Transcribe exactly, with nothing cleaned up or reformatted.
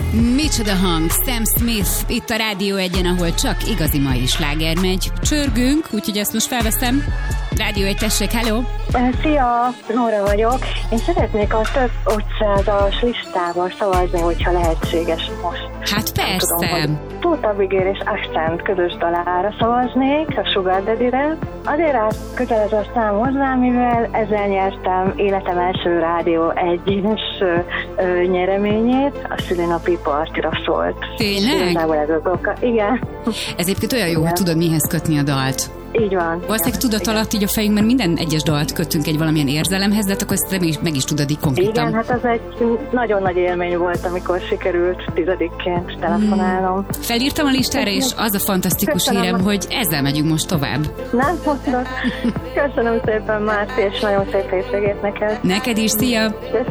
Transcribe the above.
Micsoda hang, Sam Smith, itt a Rádió Egyen, ahol csak igazi mai sláger megy. Csörgünk, úgyhogy ezt most felveszem. Rádió Egy, tessék, hello! Szia, Nóra vagyok. Én szeretnék a több ötszázas listával szavazni, hogyha lehetséges most. Hát persze! Tudom, Tóth Abigail és Accent közös dalára szavaznék, a Sugar Daddy-re. Azért áll közel ez a szám hozzám, mivel ezzel nyertem életem első Rádió Egyes nyereményét, a szülinapi partira szólt. Tényleg? Ez az oka. Igen. Ez egyébként olyan jó, igen, hogy tudod mihez kötni a dalt. Így van. Valószínűleg tudat alatt így a fejünkben minden egyes dalt kötünk egy valamilyen érzelemhez, de akkor ezt meg is, meg is tudod így konkrétan. Igen, hát az egy nagyon nagy élmény volt, amikor sikerült tizedikként telefonálnom. Hmm. Felírtam a listára, és az a fantasztikus Köszönöm. hírem, hogy ezzel megyünk most tovább. Nem mondod. Köszönöm szépen, Márti, és nagyon szép hétvégét neked. Neked is, szia!